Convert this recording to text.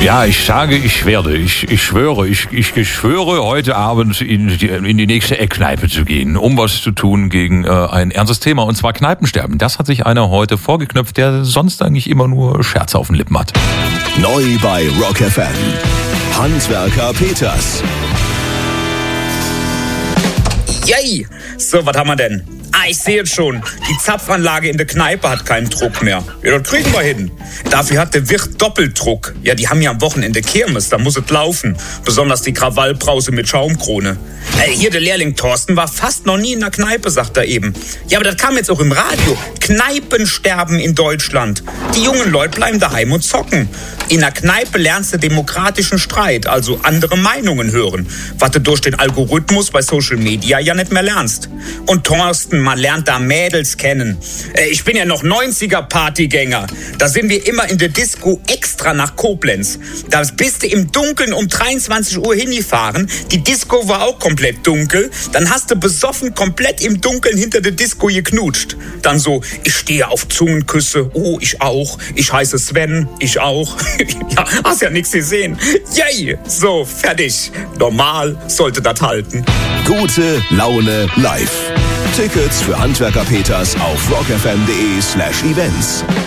Ja, ich sage, ich werde. Ich schwöre, heute Abend in die nächste Eckkneipe zu gehen, um was zu tun gegen ein ernstes Thema, und zwar Kneipensterben. Das hat sich einer heute vorgeknöpft, der sonst eigentlich immer nur Scherze auf den Lippen hat. Neu bei Rock FM. Handwerker Peters. Yay! So, was haben wir denn? Ich sehe es schon. Die Zapfanlage in der Kneipe hat keinen Druck mehr. Ja, das kriegen wir hin. Dafür hat der Wirt Doppeldruck. Ja, die haben ja am Wochenende Kirmes, da muss es laufen. Besonders die Krawallbrause mit Schaumkrone. Hier, der Lehrling Thorsten war fast noch nie in der Kneipe, sagt er eben. Ja, aber das kam jetzt auch im Radio. Kneipensterben in Deutschland. Die jungen Leute bleiben daheim und zocken. In der Kneipe lernst du demokratischen Streit, also andere Meinungen hören, was du durch den Algorithmus bei Social Media ja nicht mehr lernst. Und Thorsten, man lernt da Mädels kennen. Ich bin ja noch 90er-Partygänger. Da sind wir immer in der Disco extra nach Koblenz. Da bist du im Dunkeln um 23 Uhr hingefahren. Die Disco war auch komplett dunkel. Dann hast du besoffen komplett im Dunkeln hinter der Disco geknutscht. Dann so, ich stehe auf Zungenküsse. Oh, ich auch. Ich heiße Sven. Ich auch. Ja, hast ja nichts gesehen. Yay! So, fertig. Normal sollte das halten. Gute Laune live. Tickets für Handwerker Peters auf rockfm.de/events.